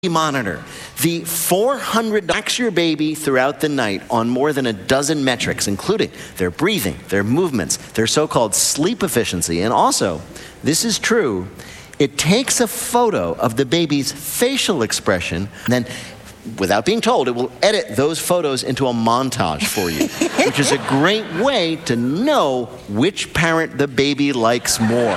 Monitor. The 400 tracks your baby throughout the night on more than a dozen metrics, including their breathing, their movements, their so-called sleep efficiency. And also, this is true, it takes a photo of the baby's facial expression, and then, without being told, it will edit those photos into a montage for you, which is a great way to know which parent the baby likes more.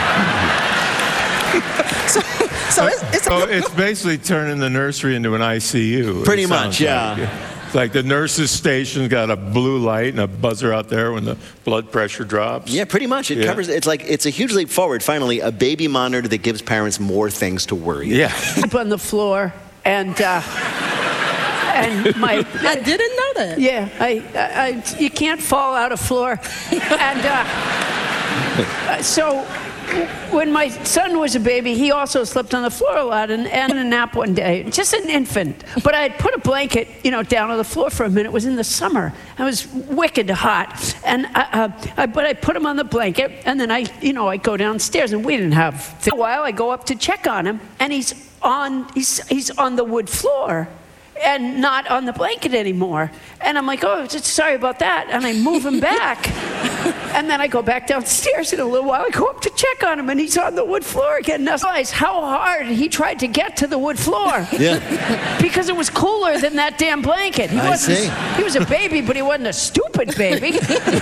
So it's basically turning the nursery into an ICU. Pretty much, yeah. Like. It's like the nurse's station's got a blue light and a buzzer out there when the blood pressure drops. Yeah, pretty much. It covers. It's a huge leap forward. Finally, a baby monitor that gives parents more things to worry about. Yeah. Up on the floor and my. I didn't know that. Yeah, I you can't fall out of floor, and so. When my son was a baby, he also slept on the floor a lot and a nap one day, just an infant. But I had put a blanket, down on the floor for a minute. It was in the summer. It was wicked hot, and but I put him on the blanket, and then I go downstairs, and we didn't have. For a while, I go up to check on him, and he's on the wood floor. And not on the blanket anymore. And I'm like, oh, sorry about that. And I move him back. And then I go back downstairs in a little while. I go up to check on him, and he's on the wood floor again. And I realized how hard he tried to get to the wood floor. Yeah. Because it was cooler than that damn blanket. He was a baby, but he wasn't a stupid baby.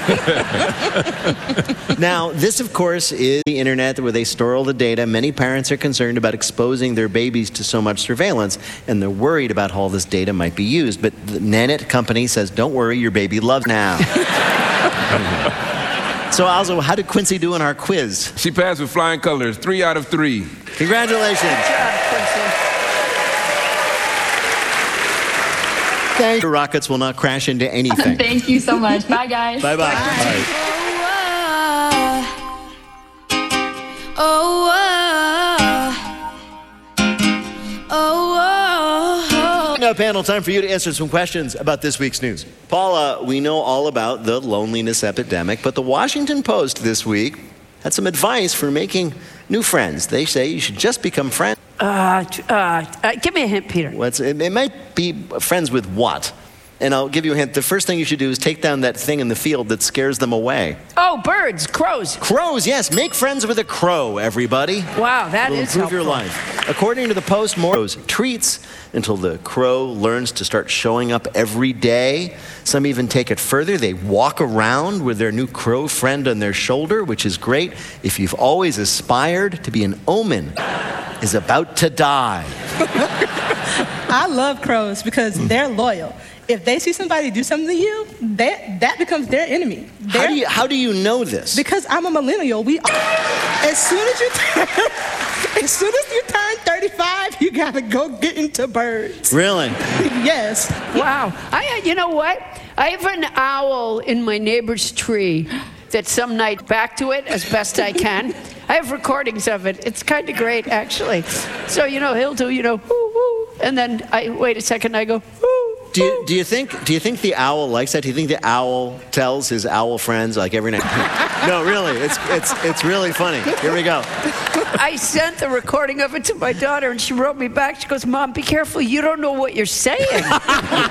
Now, this, of course, is the internet where they store all the data. Many parents are concerned about exposing their babies to so much surveillance, and they're worried about how all this data might be used. But the Nanit company says, don't worry, your baby loves now. So, also, how did Quincy do in our quiz? She passed with flying colors, 3 out of 3. Congratulations. Good job, Quincy. Thank you. Rockets will not crash into anything. Thank you so much. Bye, guys. Bye-bye. Bye. Bye. Now, panel, time for you to answer some questions about this week's news. Paula, we know all about the loneliness epidemic, but the Washington Post this week had some advice for making new friends. They say you should just become friends. Give me a hint, Peter. It might be friends with what? And I'll give you a hint. The first thing you should do is take down that thing in the field that scares them away. Oh, birds, crows. Crows, yes. Make friends with a crow, everybody. Wow, that is improve helpful. your life. According to the Post, more crows treats until the crow learns to start showing up every day. Some even take it further. They walk around with their new crow friend on their shoulder, which is great if you've always aspired to be an omen is about to die. I love crows because they're loyal. If they see somebody do something to you, that becomes their enemy. How do you know this? Because I'm a millennial. As soon as you turn 35, you gotta go get into birds. Really? Yes. Wow. You know what? I have an owl in my neighbor's tree that some night back to it as best I can. I have recordings of it. It's kind of great, actually. So, he'll do, woo, woo. And then I wait a second, I go, woo. Do you think the owl likes that? Do you think the owl tells his owl friends like every night? No, really, it's really funny. Here we go. I sent the recording of it to my daughter, and she wrote me back. She goes, "Mom, be careful. You don't know what you're saying."